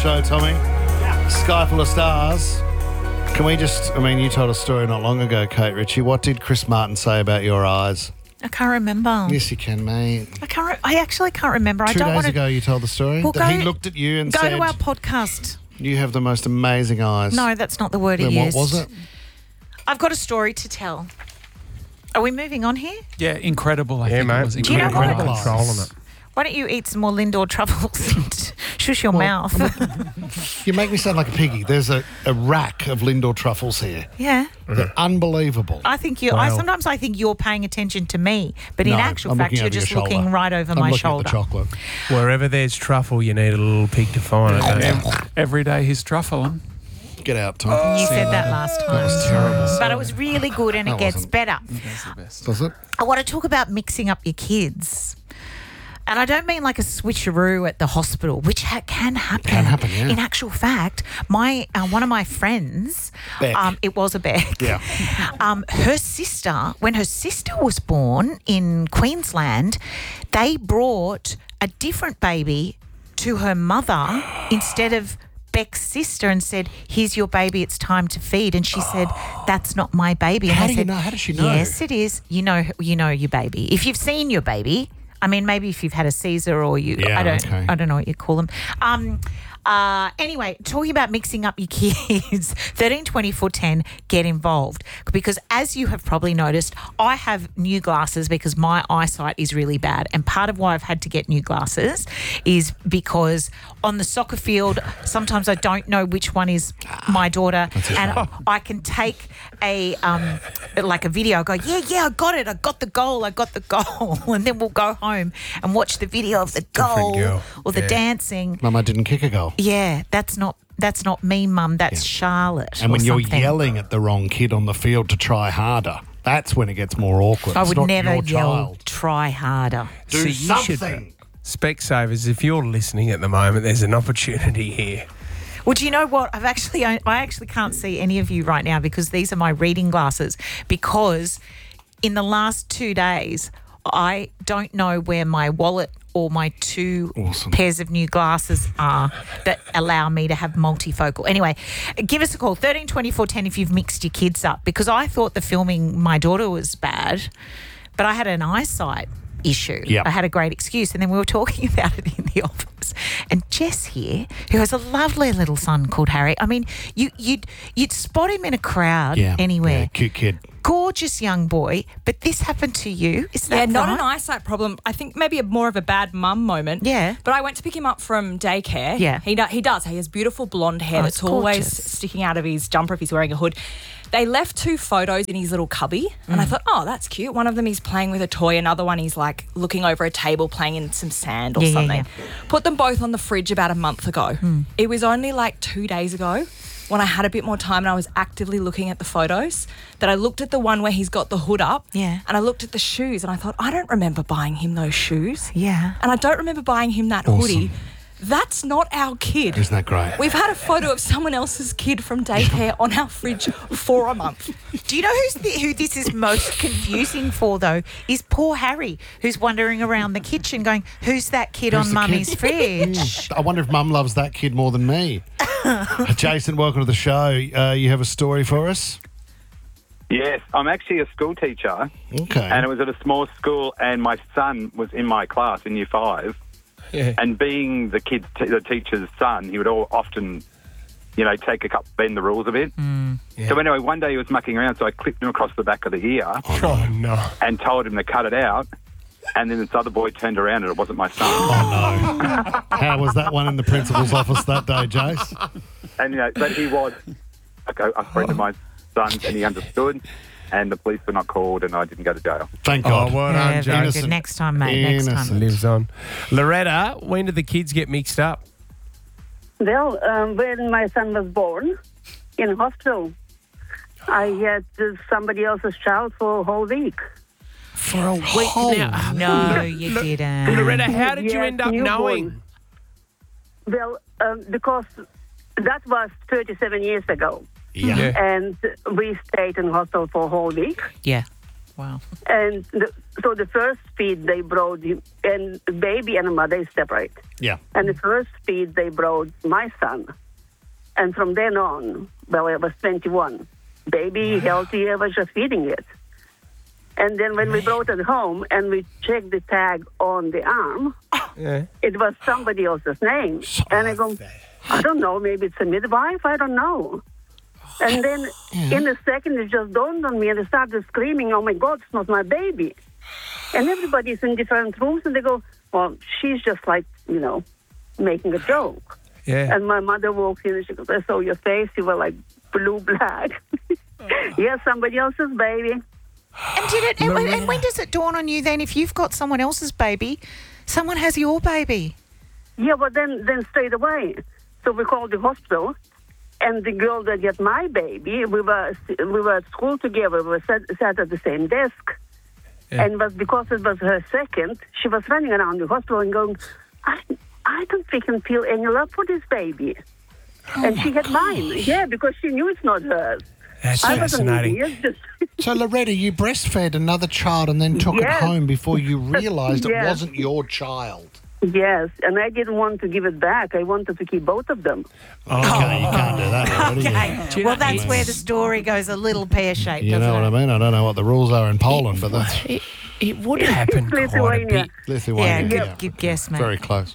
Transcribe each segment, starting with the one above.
Show, Tommy. Sky full of stars. Can we just, you told a story not long ago, Kate Ritchie. What did Chris Martin say about your eyes? I can't remember. Yes, you can, mate. I actually can't remember. 2 days ago you told the story that he looked at you and said... Go to our podcast. You have the most amazing eyes. No, that's not the word he used. Then what was it? I've got a story to tell. Are we moving on here? Yeah, incredible. I think mate. it was Do you know incredible. what? Controlling it. Why don't you eat some more Lindor truffles and shush your mouth? You make me sound like a piggy. There's a rack of Lindor truffles here. Yeah. They're unbelievable. I think you. Sometimes I think you're paying attention to me, but in No, actual I'm fact, looking you're over your just looking shoulder. right over I'm my looking shoulder. at the chocolate. Wherever there's truffle, you need a little pig to find it. don't you? Every day he's truffling. Get out, Tom. You said that last time. That was terrible. But it was really good and it That gets wasn't. better. That's the best. Does it? I want to talk about mixing up your kids. And I don't mean like a switcheroo at the hospital, which can happen. Can happen, yeah. In actual fact, my one of my friends, Beck. it was a Beck. Yeah. Her sister, when her sister was born in Queensland, they brought a different baby to her mother instead of Beck's sister and said, "Here's your baby, it's time to feed." And she said, "That's not my baby." And How I do you said, know? How does she know? Yes, it is. You know your baby. If you've seen your baby, maybe if you've had a Caesar or you, Yeah, okay. I don't know what you call them. Anyway, talking about mixing up your kids, 13, 24, 10, get involved. Because as you have probably noticed, I have new glasses because my eyesight is really bad. And part of why I've had to get new glasses is because on the soccer field, sometimes I don't know which one is my daughter. And I can take a video. I go, yeah, I got it. I got the goal. And then we'll go home and watch the video of the goal girl. or the dancing. Mama didn't kick a goal. Yeah, that's not me, Mum. That's Charlotte. And or when you're something. yelling at the wrong kid on the field to try harder, that's when it gets more awkward. I It's would not never your yell, child. try harder. Do So you should- something. Specsavers, if you're listening at the moment, there's an opportunity here. Well, do you know what? I actually can't see any of you right now because these are my reading glasses. Because in the last 2 days, I don't know where my wallet or my 2 Awesome. pairs of new glasses are that allow me to have multifocal. Anyway, give us a call, 13 24 10 if you've mixed your kids up, because I thought the filming my daughter was bad, but I had an eyesight issue. Yep. I had a great excuse, and then we were talking about it in the office. And Jess here, who has a lovely little son called Harry, you'd spot him in a crowd anywhere. Yeah, cute kid. Gorgeous young boy, but this happened to you. Is that not right? an eyesight problem. I think maybe more of a bad mum moment. Yeah. But I went to pick him up from daycare. Yeah. He does. He has beautiful blonde hair Oh, that's it's always gorgeous. sticking out of his jumper if he's wearing a hood. They left 2 photos in his little cubby, and I thought, oh, that's cute. One of them he's playing with a toy. Another one he's like looking over a table playing in some sand or Yeah, yeah, something. yeah. Put them both on the fridge about a month ago. It was only like 2 days ago when I had a bit more time and I was actively looking at the photos that I looked at the one where he's got the hood up. Yeah. And I looked at the shoes and I thought, I don't remember buying him those shoes. Yeah. And I don't remember buying him that hoodie. That's not our kid. Isn't that great? We've had a photo of someone else's kid from daycare on our fridge for a month. Do you know who this is most confusing for, though? Is poor Harry, who's wandering around the kitchen going, who's that kid Who's on the Mummy's kid? fridge? I wonder if Mum loves that kid more than me. Jason, welcome to the show. You have a story for us? Yes, I'm actually a school teacher, Okay. and it was at a small school, and my son was in my class in Year 5, Yeah. and being the teacher's son, he would often, bend the rules a bit. Yeah. So anyway, one day he was mucking around, so I clipped him across the back of the ear Oh, no. and told him to cut it out, and then this other boy turned around and it wasn't my son. Oh, no. How was that one in the principal's office that day, Jace? And, but he was a friend of my son's, and he understood, and the police were not called, and I didn't go to jail. Thank God. Oh, well Yeah, done, very good. Jason. Next time, mate. Next time. Innocent. Lives on. Loretta, when did the kids get mixed up? Well, when my son was born in hospital, I had somebody else's child for a whole week. For a week now. No, you didn't. Loretta, how did you Yes, end up newborn. knowing? Well, because that was 37 years ago, Yeah. Yeah. and we stayed in hospital for a whole week. Yeah. Wow. And so the first feed they brought him, and the baby and the mother is separate. Yeah. And the first feed they brought my son. And from then on, well, I was 21. Baby, healthy, I was just feeding it. And then when we brought it home and we checked the tag on the arm, it was somebody else's name. And I go, I don't know, maybe it's a midwife, I don't know. And then in a second, it just dawned on me, and I started screaming, oh, my God, it's not my baby. And everybody's in different rooms, and they go, well, she's just like, making a joke. Yeah. And my mother walks in, and she goes, I saw your face, you were like blue-black. Yes, somebody else's baby. And and when does it dawn on you then if you've got someone else's baby, someone has your baby? Yeah, but then straight away. So we called the hospital, and the girl that got my baby, we were at school together. We were sat at the same desk. Yeah. And because it was her second, she was running around the hospital and going, I don't think I feel any love for this baby. And she had mine. Yeah, because she knew it's not hers. That's I wasn't fascinating. idiot. So, Loretta, you breastfed another child and then took it Yes. home before you realised it Yes. wasn't your child. Yes, and I didn't want to give it back. I wanted to keep both of them. Okay, you can't do that, Loretta. Okay. Well, that's where the story goes a little pear-shaped, You doesn't know what I it? mean? I don't know what the rules are in Poland, but that's It would happen quite a Lithuania. bit. Lithuania. Yeah, good guess, mate. Very close.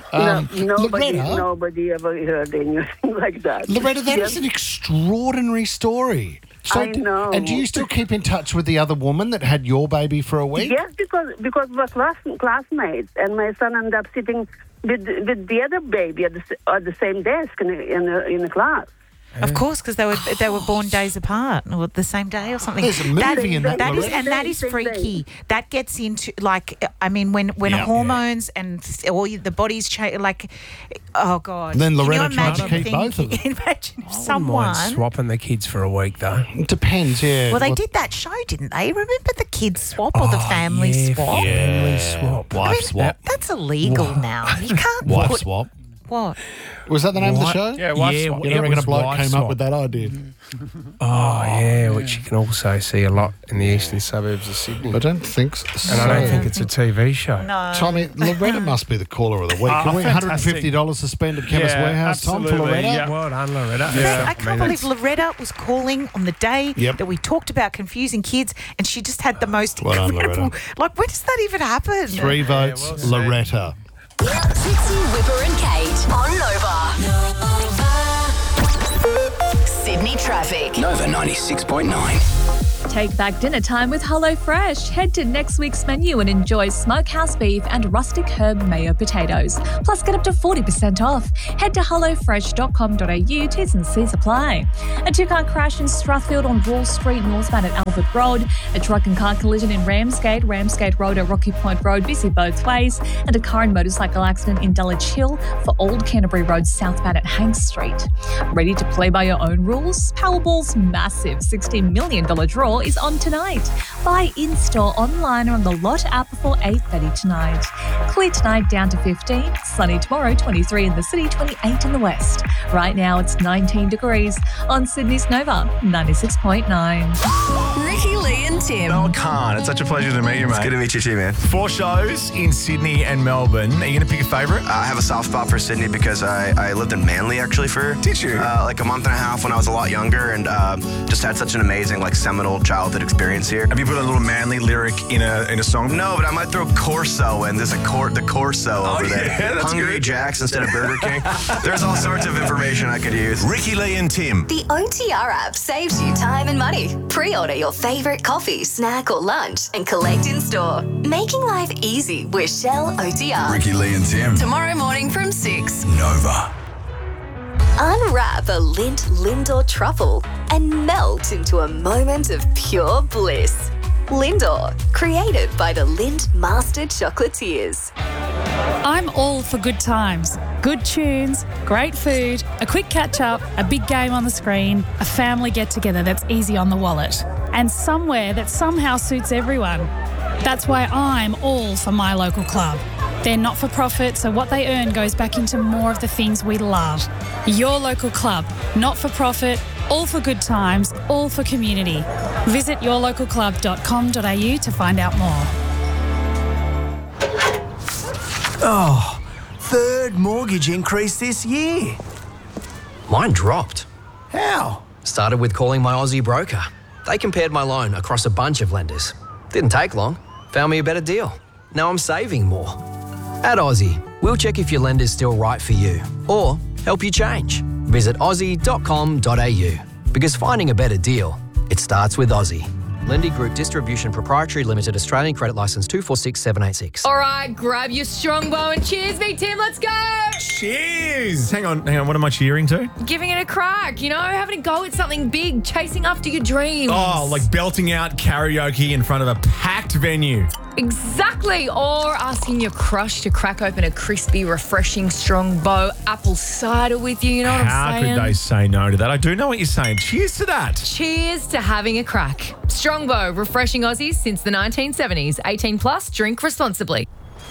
Nobody Loretta, ever heard anything like that. Loretta, that Yes. is an extraordinary story. So, I know. And do you still keep in touch with the other woman that had your baby for a week? Yes, because we're classmates, and my son ended up sitting with the other baby at the same desk in a class. Of course, because they were born days apart, or the same day or something. There's a movie in that, that is, Loretta. and that is Same freaky. day. That gets into when Yeah. hormones and all the body's change. Like, oh God. Then Can you Loretta tried to imagine keep both of them. Imagine if I wouldn't mind someone. swapping the kids for a week, though. It depends, yeah. Well, they What- did that show, didn't they? Remember the kids swap or the family swap? Family swap. Wife swap. That's illegal now. You can't Wife put swap. what. Was that the name of the What? show? Yeah, wife Yeah, swap. You it don't reckon a was bloke wife came swap. up with that idea? Oh, yeah, which you can also see a lot in the eastern suburbs of Sydney. I don't think so. And I don't think it's a TV show. No. Tommy, Loretta must be the caller of the week. Can we fantastic. $150 to spend at Chemist Yeah, Warehouse, Tom, for absolutely, Loretta? yeah. Well done, Loretta. Yeah. I can't believe Loretta was calling on the day Yep. that we talked about confusing kids, and she just had the most Well done, incredible. Loretta. Like, when does that even happen? 3 votes, well said. Loretta. Trixie, Whipper and Kate on Nova. Sydney traffic. Nova 96.9. Take back dinner time with HelloFresh. Head to next week's menu and enjoy smokehouse beef and rustic herb mayo potatoes. Plus, get up to 40% off. Head to hellofresh.com.au. T's and C's apply. A two-car crash in Strathfield on Wall Street, northbound at Albert Road. A truck and car collision in Ramsgate Road at Rocky Point Road, busy both ways. And a car and motorcycle accident in Dulwich Hill for Old Canterbury Road, southbound at Hanks Street. Ready to play by your own rules? Powerball's massive $60 million draw is on tonight. Buy in-store, online or on the Lot app before 8:30 tonight. Clear tonight down to 15. Sunny tomorrow, 23 in the city, 28 in the west. Right now it's 19 degrees on Sydney's Nova 96.9. Ricky, Lee and Tim. Mel Khan, it's such a pleasure to meet you, mate. Good to meet you too, man. 4 shows in Sydney and Melbourne. Are you going to pick a favourite? I have a soft spot for Sydney because I lived in Manly actually for Did you? like a month and a half when I was a lot younger, and just had such an amazing seminal childhood experience here. Have you put a little Manly lyric in a song? No, but I might throw Corso in. There's the Corso over there. yeah, that's Hungry good. Jacks instead of Burger King. There's all sorts of information I could use. Ricky, Lee and Tim. The OTR app saves you time and money. Pre-order your favourite coffee, snack or lunch and collect in store. Making life easy with Shell OTR. Ricky, Lee and Tim. Tomorrow morning from 6. Nova. Unwrap a Lindt Lindor truffle and melt into a moment of pure bliss. Lindor, created by the Lindt Master Chocolatiers. I'm all for good times, good tunes, great food, a quick catch up, a big game on the screen, a family get together that's easy on the wallet, and somewhere that somehow suits everyone. That's why I'm all for my local club. They're not for profit, so what they earn goes back into more of the things we love. Your local club, not for profit, all for good times, all for community. Visit yourlocalclub.com.au to find out more. Oh, third mortgage increase this year. Mine dropped. How? Started with calling my Aussie broker. They compared my loan across a bunch of lenders. Didn't take long. Found me a better deal. Now I'm saving more. At Aussie, we'll check if your lender's still right for you or help you change. Visit aussie.com.au because finding a better deal, it starts with Aussie. Lendy Group Distribution Proprietary Limited, Australian Credit Licence 246786. All right, grab your strongbow and cheers me, Tim. Let's go. Cheers! Hang on. What am I cheering to? Giving it a crack, having a go at something big, chasing after your dreams. Oh, like belting out karaoke in front of a packed venue. Exactly. Or asking your crush to crack open a crispy, refreshing strongbow apple cider with you. You know what I'm saying? How could they say no to that? I do know what you're saying. Cheers to that. Cheers to having a crack. Strongbow, refreshing Aussies since the 1970s. 18 plus, drink responsibly.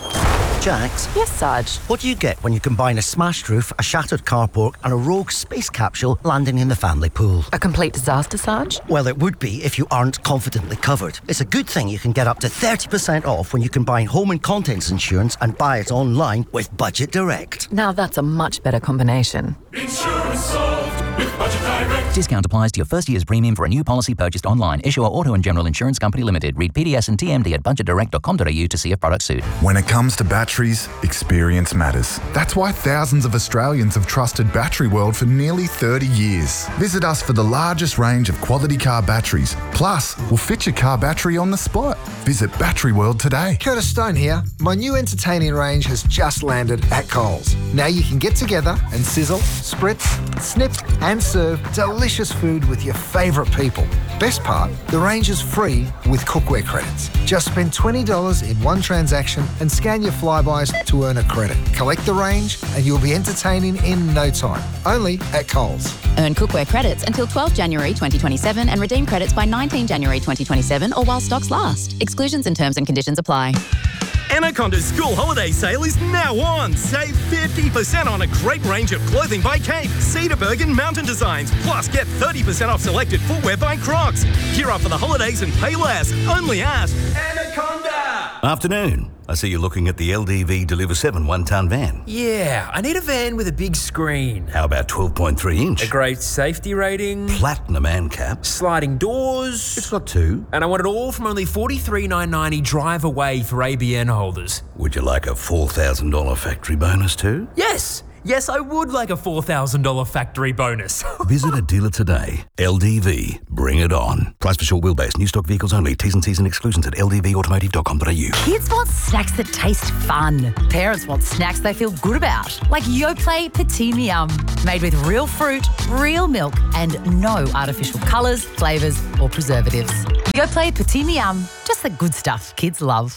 Jax? Yes, Sarge? What do you get when you combine a smashed roof, a shattered carport and a rogue space capsule landing in the family pool? A complete disaster, Sarge? Well, it would be if you aren't confidently covered. It's a good thing you can get up to 30% off when you combine home and contents insurance and buy it online with Budget Direct. Now that's a much better combination. Insurance solved with Budget Direct. Discount applies to your first year's premium for a new policy purchased online. Issuer Auto and General Insurance Company Limited. Read PDS and TMD at budgetdirect.com.au to see if products suit. When it comes to batteries, experience matters. That's why thousands of Australians have trusted Battery World for nearly 30 years. Visit us for the largest range of quality car batteries. Plus, we'll fit your car battery on the spot. Visit Battery World today. Curtis Stone here. My new entertaining range has just landed at Coles. Now you can get together and sizzle, spritz, snip and serve delicious food with your favourite people. Best part, the range is free with cookware credits. Just spend $20 in one transaction and scan your flybys to earn a credit. Collect the range and you'll be entertaining in no time. Only at Coles. Earn cookware credits until 12 January 2027 and redeem credits by 19 January 2027 or while stocks last. Exclusions and terms and conditions apply. Anaconda's school holiday sale is now on. Save 50% on a great range of clothing by Cape, Cedarburg and Mountain Designs. Plus, get 30% off selected footwear by Crocs. Gear up for the holidays and pay less. Only at Anaconda. Afternoon. I see you're looking at the LDV Deliver 7 one-tonne van. Yeah, I need a van with a big screen. How about 12.3 inch? A great safety rating. Platinum ANCAP. Sliding doors. It's got 2. And I want it all from only $43,990 drive away for ABN holders. Would you like a $4,000 factory bonus too? Yes. Yes, I would like a $4,000 factory bonus. Visit a dealer today. LDV, bring it on. Price for short wheelbase, new stock vehicles only. T's and C's and exclusions at ldvautomotive.com.au. Kids want snacks that taste fun. Parents want snacks they feel good about. Like Yoplait Petit Miam. Made with real fruit, real milk, and no artificial colours, flavours, or preservatives. Yoplait Petit Miam. Just the good stuff kids love.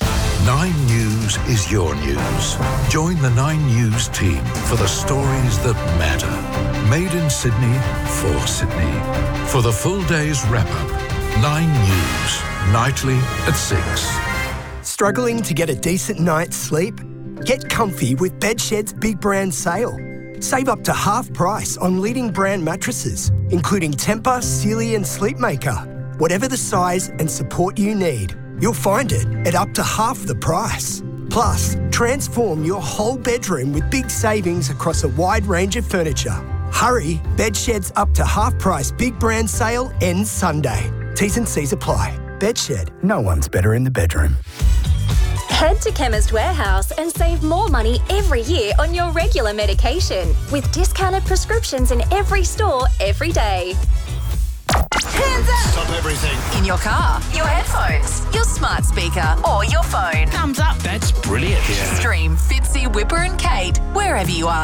9 News is your news. Join the 9 News team for the stories that matter. Made in Sydney, for Sydney. For the full day's wrap-up, 9 News, nightly at 6. Struggling to get a decent night's sleep? Get comfy with Bedshed's Big Brand Sale. Save up to half price on leading brand mattresses, including Tempur, Sealy and Sleepmaker. Whatever the size and support you need, you'll find it at up to half the price. Plus, transform your whole bedroom with big savings across a wide range of furniture. Hurry, Bedshed's up to half price Big Brand Sale ends Sunday. T's and C's apply. Bedshed, no one's better in the bedroom. Head to Chemist Warehouse and save more money every year on your regular medication with discounted prescriptions in every store every day. Hands up! Stop everything. In your car, your headphones, your smart speaker, or your phone. Thumbs up. That's brilliant. Stream Fitzy, Whipper and Kate wherever you are.